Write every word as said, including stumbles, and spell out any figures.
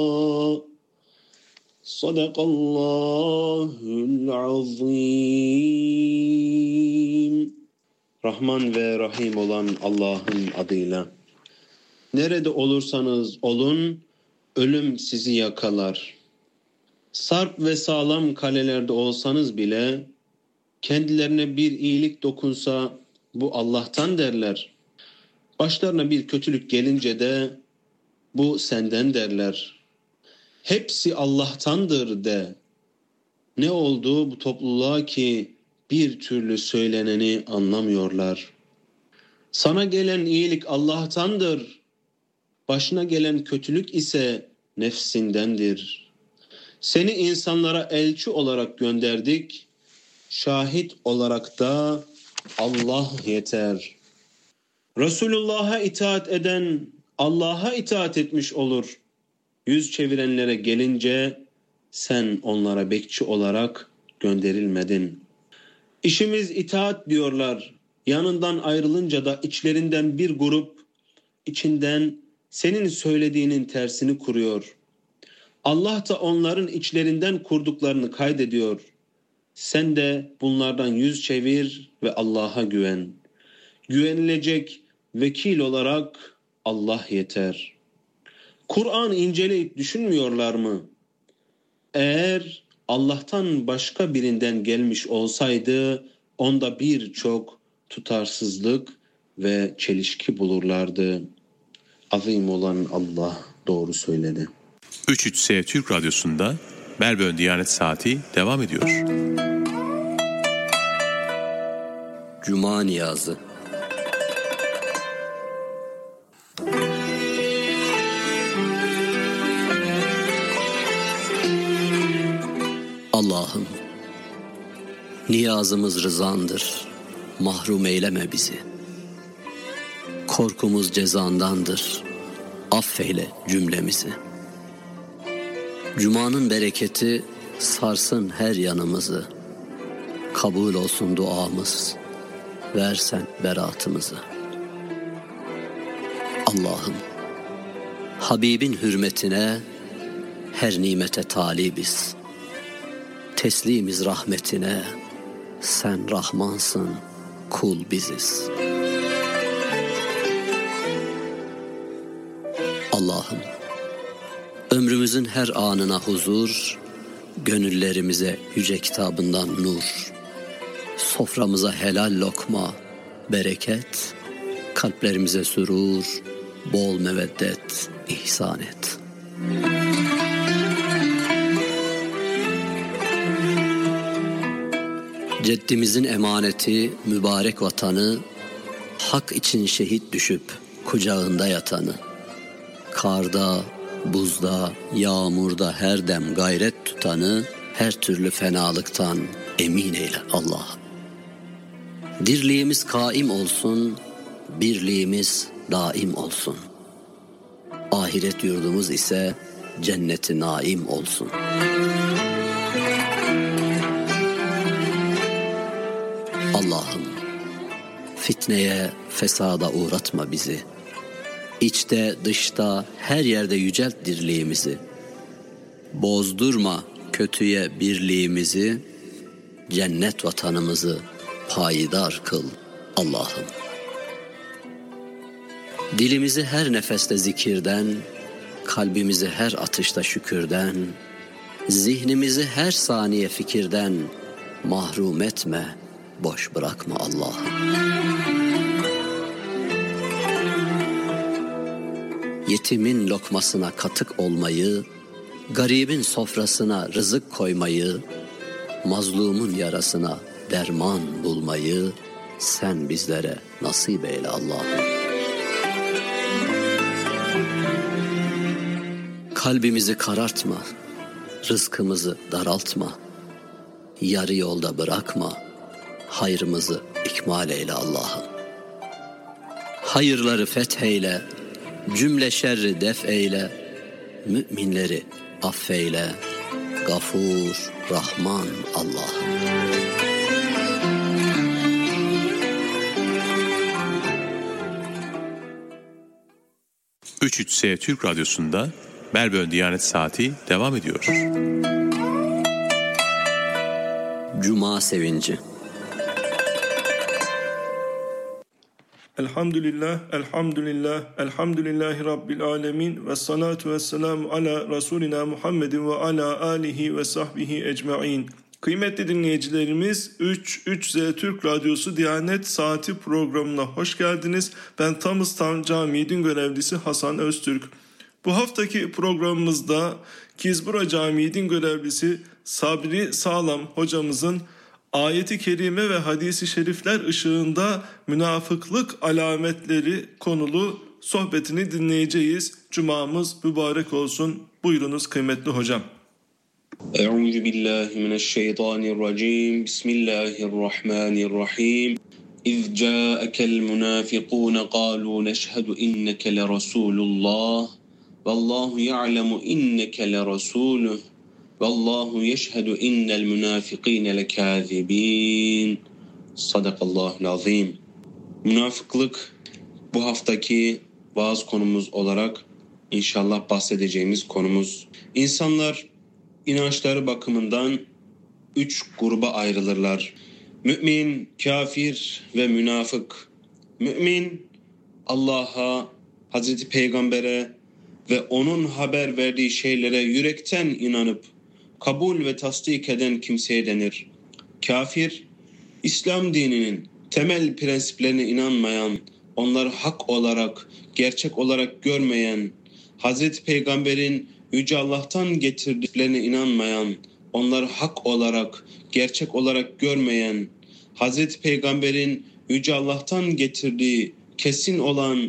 Sadakallahul azim. Rahman ve Rahim olan Allah'ın adıyla. Nerede olursanız olun, ölüm sizi yakalar. Sarp ve sağlam kalelerde olsanız bile, kendilerine bir iyilik dokunsa bu Allah'tan derler. Başlarına bir kötülük gelince de bu senden derler. Hepsi Allah'tandır de. Ne oldu bu topluluğa ki bir türlü söyleneni anlamıyorlar. Sana gelen iyilik Allah'tandır. Başına gelen kötülük ise nefsindendir. Seni insanlara elçi olarak gönderdik. Şahit olarak da Allah yeter. Resulullah'a itaat eden Allah'a itaat etmiş olur. Yüz çevirenlere gelince sen onlara bekçi olarak gönderilmedin. İşimiz itaat diyorlar. Yanından ayrılınca da içlerinden bir grup içinden senin söylediğinin tersini kuruyor. Allah da onların içlerinden kurduklarını kaydediyor. Sen de bunlardan yüz çevir ve Allah'a güven. Güvenilecek vekil olarak Allah yeter. Kur'an inceleyip düşünmüyorlar mı? Eğer Allah'tan başka birinden gelmiş olsaydı onda birçok tutarsızlık ve çelişki bulurlardı. Azim olan Allah doğru söyledi. üç üç S Türk Radyosu'nda Melbourne Diyanet Saati devam ediyor. Cuma Niyazı. Allah'ım, niyazımız rızandır, mahrum eyleme bizi. Korkumuz cezandandır, affeyle cümlemizi. Cuma'nın bereketi sarsın her yanımızı. Kabul olsun duamız, versen beratımızı. Allah'ım, Habibin hürmetine her nimete talibiz. Teslimiz rahmetine, sen Rahmansın, kul biziz. Allah'ım, ömrümüzün her anına huzur, gönüllerimize yüce kitabından nur, soframıza helal lokma, bereket, kalplerimize sürur, bol meveddet ihsan et. Ceddimizin emaneti mübarek vatanı, hak için şehit düşüp kucağında yatanı, karda, buzda, yağmurda her dem gayret tutanı, her türlü fenalıktan emin eyle Allah'ım. Dirliğimiz kaim olsun, birliğimiz daim olsun. Ahiret yurdumuz ise cennet-i naim olsun. Allah'ım, fitneye, fesada uğratma bizi. İçte, dışta, her yerde yücelt dirliğimizi. Bozdurma kötüye birliğimizi, cennet vatanımızı payidar kıl Allah'ım. Dilimizi her nefeste zikirden, kalbimizi her atışta şükürden, zihnimizi her saniye fikirden mahrum etme, boş bırakma Allah'ım. Yetimin lokmasına katık olmayı, garibin sofrasına rızık koymayı, mazlumun yarasına derman bulmayı sen bizlere nasip eyle Allah'ım. Kalbimizi karartma, rızkımızı daraltma, yarı yolda bırakma, hayrımızı ikmal eyle Allah'ım. Hayırları fetheyle, cümle şerri def eyle, müminleri affeyle, Gafur, Rahman Allah'ım. üç üç S Türk Radyosu'nda Melbourne Diyanet Saati devam ediyor. Cuma sevinci. Elhamdülillah, elhamdülillah, elhamdülillahi Rabbil alemin ve salatu ve selamu ala Resulina Muhammedin ve ala alihi ve sahbihi ecma'in. Kıymetli dinleyicilerimiz, üç üç Z Türk Radyosu Diyanet Saati programına hoş geldiniz. Ben Thomastown Camii Din Görevlisi Hasan Öztürk. Bu haftaki programımızda Kizbura Camii Din Görevlisi Sabri Sağlam hocamızın ayeti kerime ve hadisi şerifler ışığında münafıklık alametleri konulu sohbetini dinleyeceğiz. Cumamız mübarek olsun. Buyurunuz kıymetli hocam. Euzu billahi mineşşeytanirracim. Bismillahirrahmanirrahim. İz ca'akel munafiqun qalu neşhadu inneke le rasulullah. Vallahu ya'lemu inneke le rasuluh. Vallahu yeşhedü innel münafikîne lekâzibîn. Sadakallahul azîm. Münafıklık bu haftaki vaaz konumuz olarak inşallah bahsedeceğimiz konumuz. İnsanlar inançları bakımından üç gruba ayrılırlar. Mümin, kafir ve münafık. Mümin, Allah'a, Hazreti Peygamber'e ve onun haber verdiği şeylere yürekten inanıp kabul ve tasdik eden kimseye denir. Kafir, İslam dininin temel prensiplerine inanmayan, onları hak olarak, gerçek olarak görmeyen, Hazreti Peygamber'in Yüce Allah'tan getirdiklerine inanmayan, onları hak olarak, gerçek olarak görmeyen, Hazreti Peygamber'in Yüce Allah'tan getirdiği kesin olan